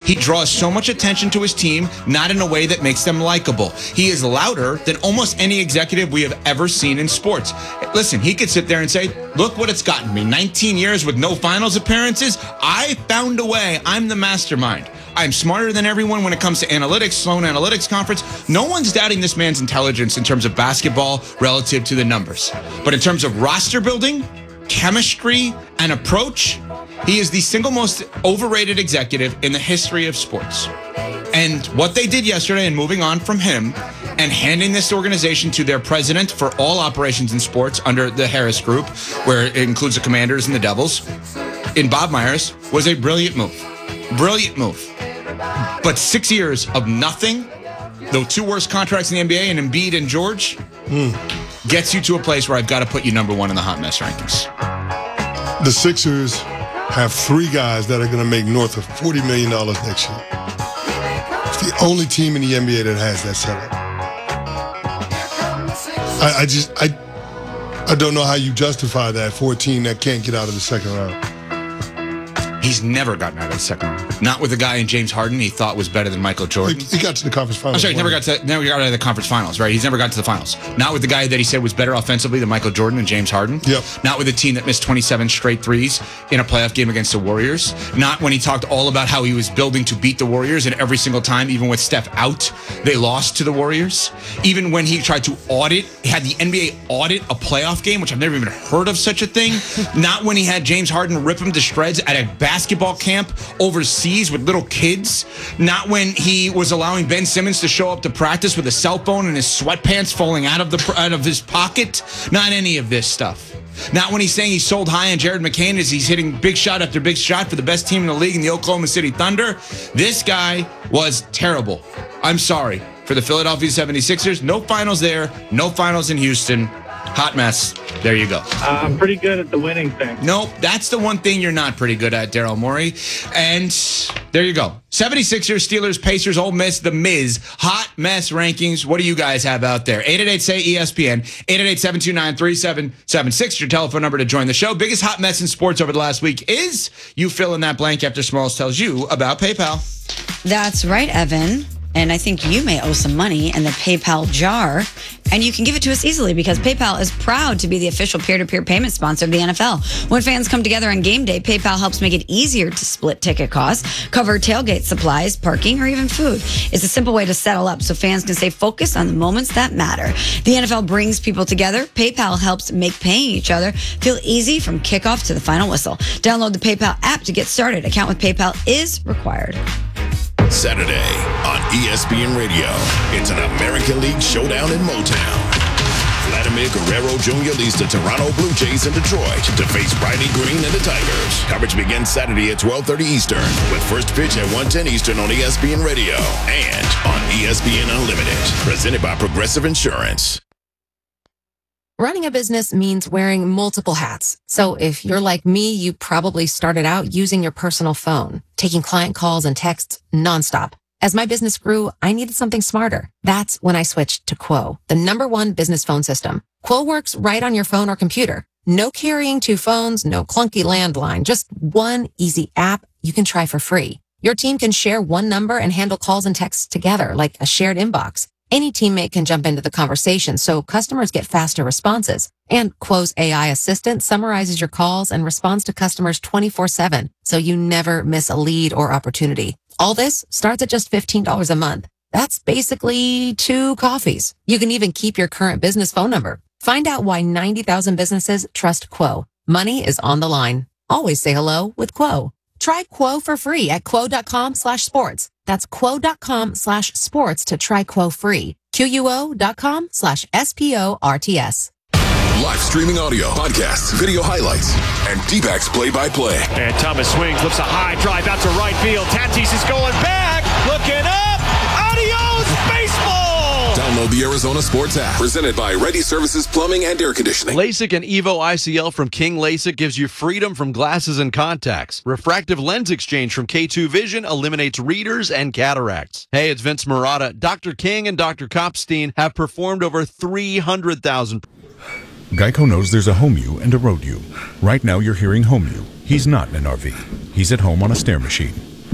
He draws so much attention to his team, not in a way that makes them likable. He is louder than almost any executive we have ever seen in sports. Listen, he could sit there and say, look what it's gotten me. 19 years with no finals appearances. I found a way. I'm the mastermind. I'm smarter than everyone when it comes to analytics, Sloan Analytics Conference. No one's doubting this man's intelligence in terms of basketball relative to the numbers. But in terms of roster building, chemistry, and approach, he is the single most overrated executive in the history of sports. And what they did yesterday in moving on from him and handing this organization to their president for all operations in sports under the Harris Group, where it includes the Commanders and the Devils, in Bob Myers, was a brilliant move. Brilliant move. But 6 years of nothing, the two worst contracts in the NBA, and Embiid and George, gets you to a place where I've got to put you number one in the hot mess rankings. The Sixers have three guys that are going to make north of $40 million next year. It's the only team in the NBA that has that setup. I don't know how you justify that for a team that can't get out of the second round. He's never gotten out of the second round. Not with a guy in James Harden he thought was better than Michael Jordan. He got to the conference finals. I'm sorry, never got out of the conference finals, right? He's never got to the finals. Not with the guy that he said was better offensively than Michael Jordan and James Harden. Yep. Not with a team that missed 27 straight threes in a playoff game against the Warriors. Not when he talked all about how he was building to beat the Warriors, and every single time, even with Steph out, they lost to the Warriors. Even when he tried to had the NBA audit a playoff game, which I've never even heard of such a thing. Not when he had James Harden rip him to shreds at a basketball camp overseas with little kids. Not when he was allowing Ben Simmons to show up to practice with a cell phone and his sweatpants falling out of his pocket. Not any of this stuff. Not when he's saying he's sold high on Jared McCain as he's hitting big shot after big shot for the best team in the league in the Oklahoma City Thunder. This guy was terrible. I'm sorry. For the Philadelphia 76ers, no finals there, no finals in Houston. Hot mess. There you go. I'm pretty good at the winning thing. Nope, that's the one thing you're not pretty good at, Daryl Morey. And there you go. 76ers, Steelers, Pacers, Ole Miss, The Miz. Hot mess rankings. What do you guys have out there? 888-SAY-ESPN, 888-729-3776, your telephone number to join the show. Biggest hot mess in sports over the last week is you fill in that blank after Smalls tells you about PayPal. That's right, Evan. And I think you may owe some money in the PayPal jar. And you can give it to us easily because PayPal is proud to be the official peer-to-peer payment sponsor of the NFL. When fans come together on game day, PayPal helps make it easier to split ticket costs, cover tailgate supplies, parking, or even food. It's a simple way to settle up so fans can stay focused on the moments that matter. The NFL brings people together. PayPal helps make paying each other feel easy from kickoff to the final whistle. Download the PayPal app to get started. Account with PayPal is required. Saturday on ESPN Radio, it's an American League showdown in Motown. Vladimir Guerrero Jr. leads the Toronto Blue Jays in Detroit to face Riley Green and the Tigers. Coverage begins Saturday at 12:30 Eastern with first pitch at 1:10 Eastern on ESPN Radio and on ESPN Unlimited. Presented by Progressive Insurance. Running a business means wearing multiple hats. So if you're like me, you probably started out using your personal phone, taking client calls and texts nonstop. As my business grew, I needed something smarter. That's when I switched to Quo, the #1 business phone system. Quo works right on your phone or computer. No carrying two phones, no clunky landline, just one easy app you can try for free. Your team can share one number and handle calls and texts together like a shared inbox. Any teammate can jump into the conversation, so customers get faster responses. And Quo's AI assistant summarizes your calls and responds to customers 24/7, so you never miss a lead or opportunity. All this starts at just $15 a month. That's basically 2 coffees. You can even keep your current business phone number. Find out why 90,000 businesses trust Quo. Money is on the line. Always say hello with Quo. Try Quo for free at quo.com/sports. That's quo.com/sports to try Quo free. QUO.com/SPORTS. Live streaming audio, podcasts, video highlights, and D-backs play-by-play. And Thomas swings, lifts a high drive out to right field. Tatis is going back, looking up. Adios, baseball! Download the Arizona Sports app. Presented by Ready Services Plumbing and Air Conditioning. LASIK and Evo ICL from King LASIK gives you freedom from glasses and contacts. Refractive lens exchange from K2 Vision eliminates readers and cataracts. Hey, it's Vince Marotta. Dr. King and Dr. Kopstein have performed over 300,000. Geico knows there's a home you and a road you. Right now you're hearing home you. He's not in an RV. He's at home on a stair machine.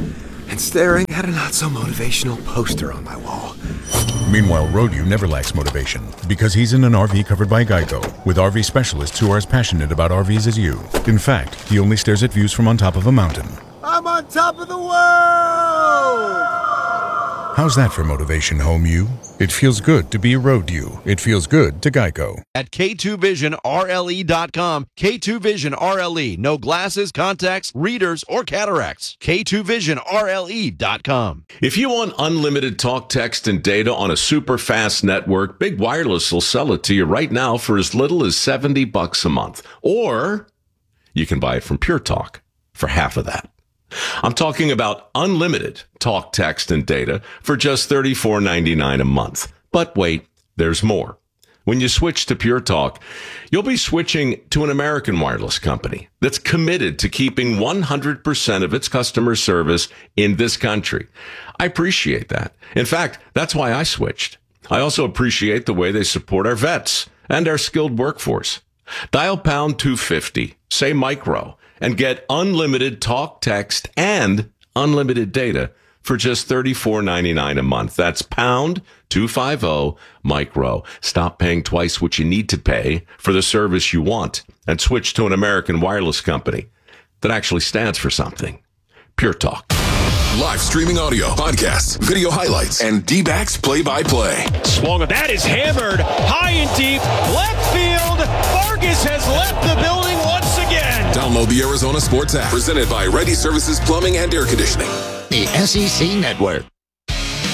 and staring at a not-so-motivational poster on my wall. Meanwhile, Rodu never lacks motivation because he's in an RV covered by Geico, with RV specialists who are as passionate about RVs as you. In fact, he only stares at views from on top of a mountain. I'm on top of the world! How's that for motivation, home you? It feels good to be a Rodu. It feels good to Geico. At K2VisionRLE.com. K2 Vision RLE. No glasses, contacts, readers, or cataracts. K2VisionRLE.com. If you want unlimited talk, text, and data on a super fast network, Big Wireless will sell it to you right now for as little as $70 a month. Or you can buy it from Pure Talk for half of that. I'm talking about unlimited talk, text, and data for just $34.99 a month. But wait, there's more. When you switch to Pure Talk, you'll be switching to an American wireless company that's committed to keeping 100% of its customer service in this country. I appreciate that. In fact, that's why I switched. I also appreciate the way they support our vets and our skilled workforce. Dial pound 250, say micro, and get unlimited talk, text, and unlimited data for just $34.99 a month. That's pound 250 micro. Stop paying twice what you need to pay for the service you want and switch to an American wireless company that actually stands for something. Pure Talk. Live streaming audio, podcasts, video highlights, and D-backs play-by-play. Swung. That is hammered high and deep. Left field. Vargas has left the building once again. Download the Arizona Sports app. Presented by Ready Services Plumbing and Air Conditioning. The SEC Network.